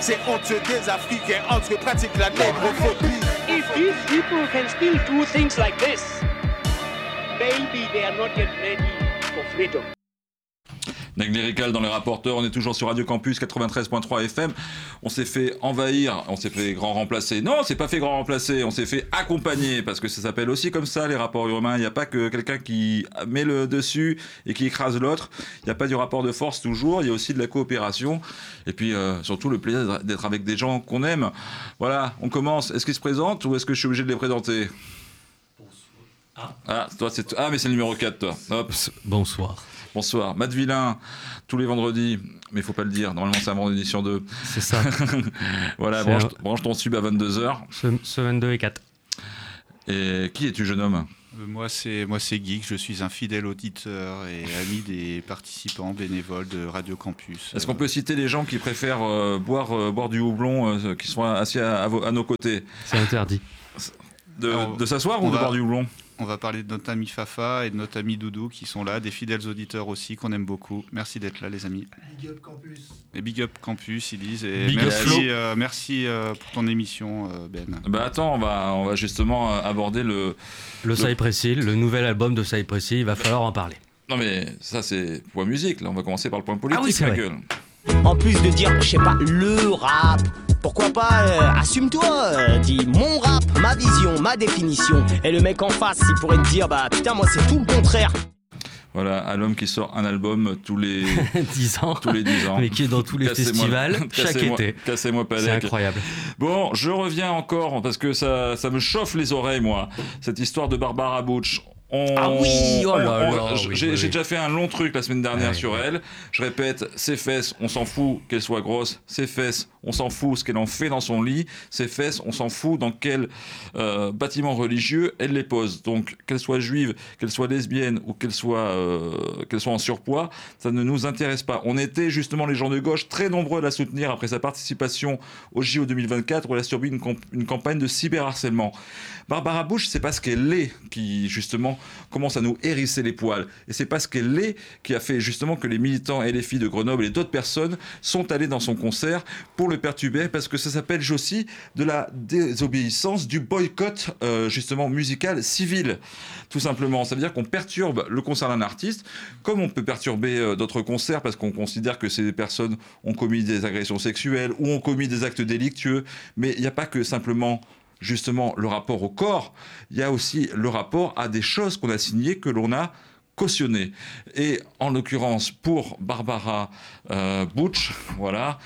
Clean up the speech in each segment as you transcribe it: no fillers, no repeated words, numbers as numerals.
C'est honteux des Africains entre pratiquent la négrophobie. If these people can still do things like this, maybe they are not yet ready for freedom. Neg Lyrical dans les rapporteurs, on est toujours sur Radio Campus 93.3 FM. On s'est fait envahir, on s'est fait grand remplacer. Non, on s'est pas fait grand remplacer, on s'est fait accompagner, parce que ça s'appelle aussi comme ça les rapports humains. Il n'y a pas que quelqu'un qui met le dessus et qui écrase l'autre. Il n'y a pas du rapport de force toujours, il y a aussi de la coopération. Et puis surtout le plaisir d'être avec des gens qu'on aime. Voilà, on commence. Est-ce qu'ils se présentent ou est-ce que je suis obligé de les présenter ? Ah, toi, c'est... Ah, mais c'est le numéro 4, toi. Hop. Bonsoir. Bonsoir. Matt Villain, tous les vendredis, mais il faut pas le dire, normalement c'est un vendredi sur 2. C'est ça. Voilà, branche ton sub à 22h. Ce 22 et 4. Et qui es-tu, jeune homme ? Moi c'est Geek, je suis un fidèle auditeur et ami des participants bénévoles de Radio Campus. Est-ce qu'on peut citer les gens qui préfèrent boire du houblon, qui sont assis à nos côtés ? C'est interdit. De s'asseoir ou de boire du houblon ? On va parler de notre ami Fafa et de notre ami Doudou qui sont là, des fidèles auditeurs aussi qu'on aime beaucoup. Merci d'être là les amis. Big up Campus. Et Big up Campus ils disent. Et Big merci pour ton émission Ben. Bah attends, on va justement aborder le Cypress Hill, le nouvel album de Cypress Hill, il va falloir en parler. Non mais ça c'est point musique, là on va commencer par le point politique. Ah oui, c'est ma vrai. gueule. En plus de dire, je sais pas, le rap, pourquoi pas, assume-toi, dis mon rap, ma vision, ma définition. Et le mec en face, il pourrait te dire, bah putain, moi c'est tout le contraire. Voilà, à l'homme qui sort un album tous les 10 ans. Tous les 10 ans. Mais qui est dans tous les festivals chaque été. Cassez-moi pas C'est incroyable. Bon, je reviens encore parce que ça me chauffe les oreilles, moi. Cette histoire de Barbara Butch. Ah oui, oh là là, j'ai oui. déjà fait un long truc la semaine dernière sur oui. elle. Je répète, ses fesses, on s'en fout qu'elles soient grosses. Ses fesses, on s'en fout ce qu'elle en fait dans son lit. Ses fesses, on s'en fout dans quel bâtiment religieux elle les pose. Donc, qu'elle soit juive, qu'elle soit lesbienne ou qu'elle soit en surpoids, ça ne nous intéresse pas. On était justement les gens de gauche très nombreux à la soutenir après sa participation au JO 2024 où elle a subi une campagne de cyberharcèlement. Barbara Bush, c'est parce qu'elle est qui justement commence à nous hérisser les poils. Et c'est parce qu'elle est qui a fait justement que les militants et les filles de Grenoble et d'autres personnes sont allés dans son concert pour le perturber parce que ça s'appelle aussi de la désobéissance, du boycott justement musical civil. Tout simplement. Ça veut dire qu'on perturbe le concert d'un artiste comme on peut perturber d'autres concerts parce qu'on considère que ces personnes ont commis des agressions sexuelles ou ont commis des actes délictueux. Mais il n'y a pas que simplement justement le rapport au corps, il y a aussi le rapport à des choses qu'on a signées, que l'on a cautionnées. Et en l'occurrence, pour Barbara Butch, voilà,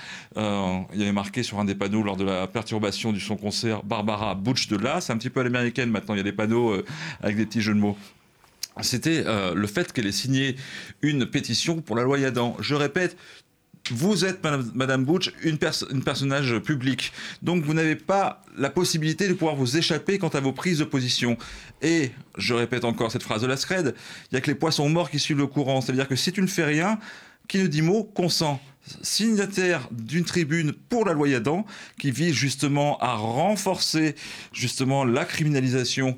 il y avait marqué sur un des panneaux lors de la perturbation de son concert Barbara Butch de là, c'est un petit peu à l'américaine maintenant, il y a des panneaux avec des petits jeux de mots. C'était le fait qu'elle ait signé une pétition pour la loi Yadan. Je répète, vous êtes, Madame Butch, une personnage public. Donc vous n'avez pas la possibilité de pouvoir vous échapper quant à vos prises de position. Et, je répète encore cette phrase de la Scred, il n'y a que les poissons morts qui suivent le courant. C'est-à-dire que si tu ne fais rien, qui ne dit mot, consent. Signataire d'une tribune pour la loi Yadan qui vise justement à renforcer justement la criminalisation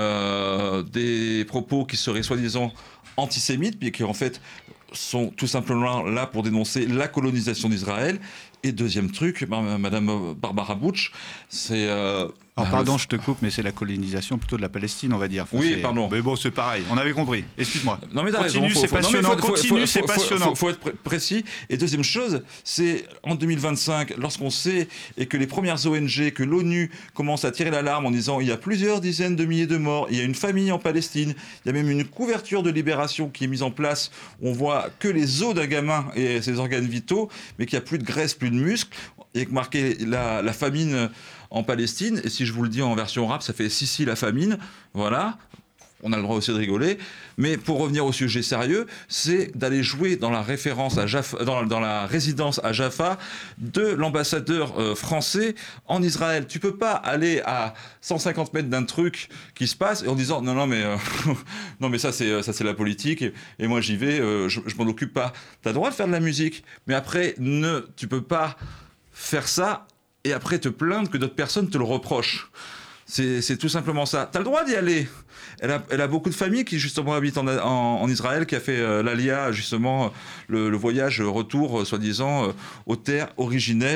des propos qui seraient soi-disant antisémites, mais qui en fait sont tout simplement là pour dénoncer la colonisation d'Israël. Et deuxième truc, Madame Barbara Butch, c'est... Alors pardon, je te coupe, mais c'est la colonisation plutôt de la Palestine, on va dire. Enfin, oui, pardon. Mais bon, c'est pareil, on avait compris. Excuse-moi. Non mais t'as continue, raison. C'est passionnant. Continue, c'est passionnant. Faut être précis. Et deuxième chose, c'est en 2025, lorsqu'on sait et que les premières ONG, que l'ONU commence à tirer l'alarme en disant il y a plusieurs dizaines de milliers de morts, il y a une famille en Palestine, il y a même une couverture de libération qui est mise en place. On voit que les os d'un gamin et ses organes vitaux, mais qu'il n'y a plus de graisse, plus de muscles, et marqué la famine en Palestine, et si je vous le dis en version rap, ça fait Sissi la famine, voilà, on a le droit aussi de rigoler, mais pour revenir au sujet sérieux, c'est d'aller jouer dans la référence à Jaffa, dans la résidence à Jaffa de l'ambassadeur français en Israël. Tu peux pas aller à 150 mètres d'un truc qui se passe et en disant non mais ça c'est la politique et moi j'y vais, je m'en occupe pas. T'as le droit de faire de la musique, mais après tu peux pas faire ça et après te plaindre que d'autres personnes te le reprochent. C'est tout simplement ça. T'as le droit d'y aller. Elle a beaucoup de familles qui justement habitent en Israël, qui a fait l'Alia, justement, le voyage retour, soi-disant, aux terres originelles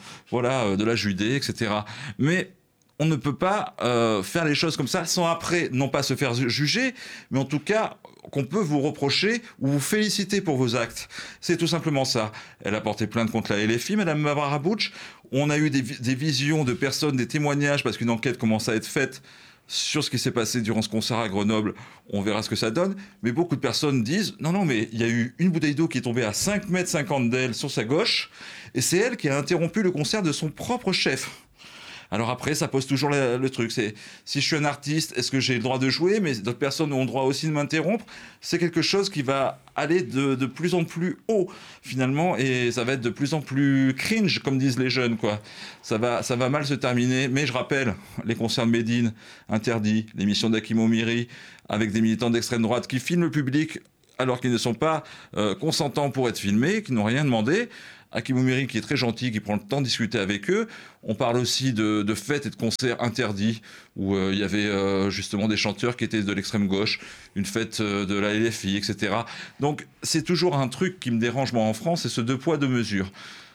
de la Judée, etc. Mais on ne peut pas faire les choses comme ça sans après, non pas se faire juger, mais en tout cas qu'on peut vous reprocher ou vous féliciter pour vos actes. C'est tout simplement ça. Elle a porté plainte contre la LFI, Madame Barbara Bush. On a eu des visions de personnes, des témoignages, parce qu'une enquête commence à être faite sur ce qui s'est passé durant ce concert à Grenoble. On verra ce que ça donne. Mais beaucoup de personnes disent « Non, mais il y a eu une bouteille d'eau qui est tombée à 5,50 m d'elle sur sa gauche, et c'est elle qui a interrompu le concert de son propre chef. » Alors après, ça pose toujours le truc. C'est si je suis un artiste, est-ce que j'ai le droit de jouer? Mais d'autres personnes ont le droit aussi de m'interrompre. C'est quelque chose qui va aller de plus en plus haut, finalement, et ça va être de plus en plus cringe, comme disent les jeunes, quoi. Ça va mal se terminer. Mais je rappelle, les concerts de Médine, interdits, l'émission d'Hakim Omiri, avec des militants d'extrême droite qui filment le public alors qu'ils ne sont pas consentants pour être filmés, qui n'ont rien demandé. Hakim Omiri, qui est très gentil, qui prend le temps de discuter avec eux. On parle aussi de fêtes et de concerts interdits, où il y avait justement des chanteurs qui étaient de l'extrême gauche, une fête de la LFI, etc. Donc c'est toujours un truc qui me dérange, moi, en France, c'est ce 2 poids 2 mesures.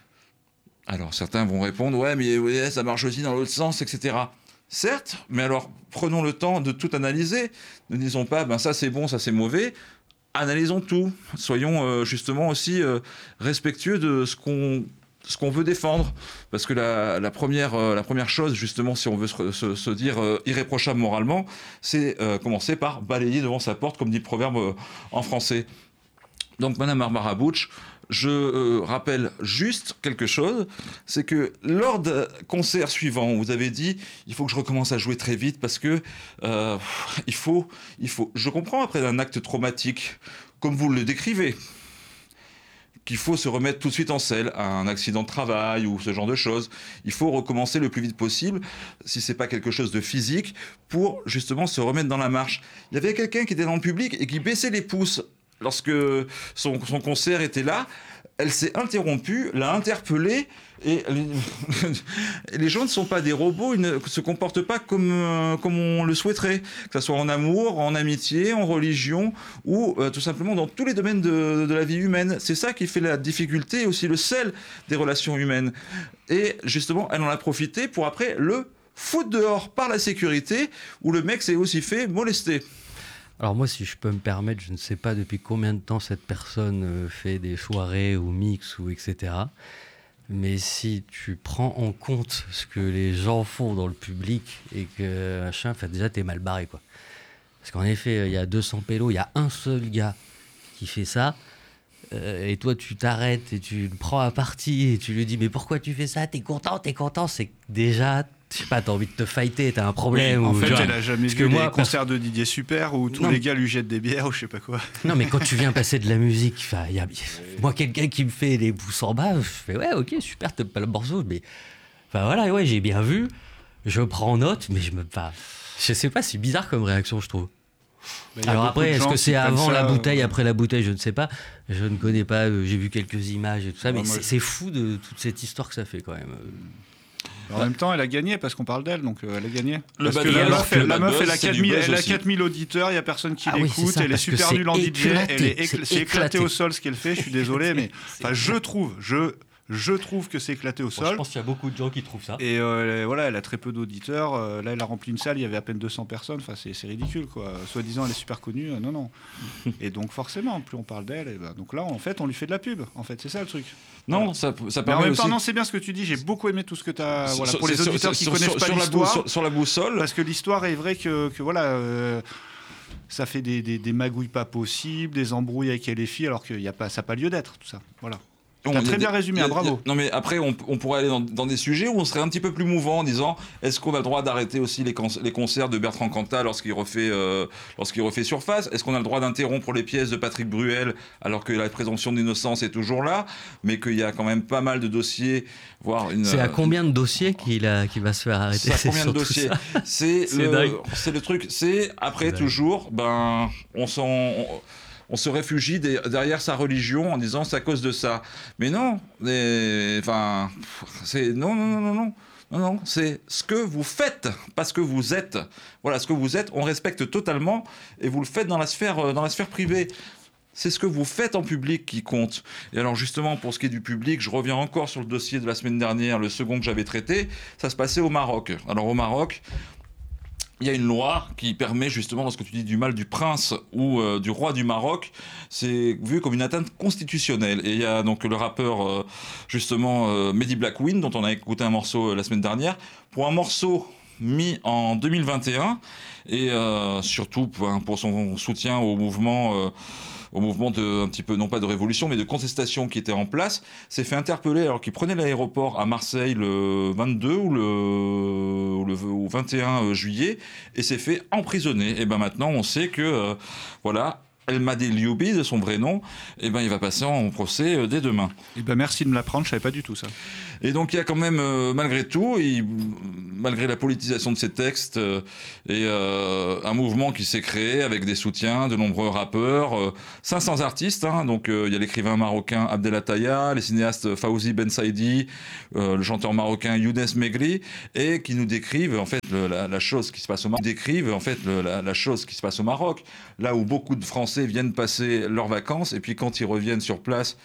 Alors certains vont répondre, ouais, mais ouais, ça marche aussi dans l'autre sens, etc. Certes, mais alors prenons le temps de tout analyser. Ne disons pas, ça c'est bon, ça c'est mauvais. Analysons tout, soyons justement aussi respectueux de ce qu'on veut défendre, parce que la première chose, justement, si on veut se dire irréprochable moralement, c'est commencer par balayer devant sa porte, comme dit le proverbe en français. Donc Madame Barbara Bush, je rappelle juste quelque chose, c'est que lors de concert suivant, vous avez dit il faut que je recommence à jouer très vite parce que il faut. Je comprends après un acte traumatique, comme vous le décrivez, qu'il faut se remettre tout de suite en selle, à un accident de travail ou ce genre de choses. Il faut recommencer le plus vite possible, si c'est pas quelque chose de physique, pour justement se remettre dans la marche. Il y avait quelqu'un qui était dans le public et qui baissait les pouces lorsque son concert était là. Elle s'est interrompue, l'a interpellé, et les gens ne sont pas des robots, ils ne se comportent pas comme on le souhaiterait, que ce soit en amour, en amitié, en religion, ou tout simplement dans tous les domaines de la vie humaine. C'est ça qui fait la difficulté et aussi le sel des relations humaines. Et justement, elle en a profité pour après le foutre dehors par la sécurité, où le mec s'est aussi fait molester. Alors moi, si je peux me permettre, je ne sais pas depuis combien de temps cette personne fait des soirées ou mix ou etc. Mais si tu prends en compte ce que les gens font dans le public et que machin, déjà t'es mal barré, quoi. Parce qu'en effet, il y a 200 pélos, il y a un seul gars qui fait ça. Et toi, tu t'arrêtes et tu le prends à partie et tu lui dis mais pourquoi tu fais ça? T'es content. C'est que déjà, je sais pas, t'as envie de te fighter, t'as un problème. Oui, en ou, fait, genre, elle a jamais vu les concerts de Didier Super où tous les gars lui jettent des bières ou je sais pas quoi. Non, mais quand tu viens passer de la musique, moi, quelqu'un qui me fait les pouces en bas, je fais ouais, ok, super, t'aimes pas le morceau, mais voilà, ouais, j'ai bien vu, je prends note, mais je sais pas, c'est bizarre comme réaction, je trouve. Alors après, est-ce que c'est avant la bouteille, après la bouteille, je ne sais pas. Je ne connais pas, j'ai vu quelques images et tout ça, mais c'est fou de toute cette histoire que ça fait quand même. En même temps, elle a gagné parce qu'on parle d'elle, donc elle a gagné. Parce que la meuf, elle a 4000 auditeurs, il n'y a personne qui l'écoute, elle est super nulle en DJ, c'est éclaté au sol ce qu'elle fait, je suis désolé, mais je trouve que c'est éclaté au sol. Je pense qu'il y a beaucoup de gens qui trouvent ça. Et voilà, elle a très peu d'auditeurs. Là, elle a rempli une salle, il y avait à peine 200 personnes. Enfin, c'est ridicule, quoi. Soi-disant, elle est super connue. Non. Et donc, forcément, plus on parle d'elle, donc là, en fait, on lui fait de la pub. En fait, c'est ça le truc. Non, ça permet aussi. Non, c'est bien ce que tu dis. J'ai beaucoup aimé tout ce que tu as. Voilà, pour les auditeurs qui connaissent pas l'histoire. Sur la boussole. Parce que l'histoire est vraie que voilà. Ça fait des magouilles pas possibles, des embrouilles avec LFI, alors que ça n'a pas lieu d'être, tout ça. Voilà. T'as très bien résumé, bravo. Non, mais après, on pourrait aller dans des sujets où on serait un petit peu plus mouvant en disant est-ce qu'on a le droit d'arrêter aussi les concerts de Bertrand Cantat lorsqu'il refait surface? Est-ce qu'on a le droit d'interrompre les pièces de Patrick Bruel alors que la présomption d'innocence est toujours là, mais qu'il y a quand même pas mal de dossiers, voire une. C'est à combien de dossiers qu'il va se faire arrêter? C'est à combien de dossiers? C'est le truc. C'est après toujours, on se réfugie derrière sa religion en disant c'est à cause de ça. Mais non, non. Non, c'est ce que vous faites, pas ce que vous êtes. Voilà, ce que vous êtes, on respecte totalement et vous le faites dans la sphère privée. C'est ce que vous faites en public qui compte. Et alors justement, pour ce qui est du public, je reviens encore sur le dossier de la semaine dernière, le second que j'avais traité, ça se passait au Maroc. Alors au Maroc, il y a une loi qui permet justement, lorsque tu dis du mal du prince ou du roi du Maroc, c'est vu comme une atteinte constitutionnelle. Et il y a donc le rappeur justement Mehdi Blackwind, dont on a écouté un morceau la semaine dernière, pour un morceau mis en 2021 et surtout pour son soutien au mouvement de, un petit peu, non pas de révolution, mais de contestation qui était en place, s'est fait interpeller alors qu'il prenait l'aéroport à Marseille le 22 ou 21 juillet, et s'est fait emprisonner. Et ben maintenant, on sait que, voilà, El Madi Lioubi, de son vrai nom, et ben il va passer en procès dès demain. Et ben merci de me l'apprendre, je savais pas du tout ça. Et donc il y a quand même, malgré tout, malgré la politisation de ces textes, un mouvement qui s'est créé avec des soutiens de nombreux rappeurs, 500 artistes, hein, donc il y a l'écrivain marocain Abdel Attaya, les cinéastes Fawzi Ben Saidi, le chanteur marocain Younes Megri, et qui nous décrivent en fait la chose qui se passe au Maroc. La chose qui se passe au Maroc, là où beaucoup de Français viennent passer leurs vacances, et puis quand ils reviennent sur place,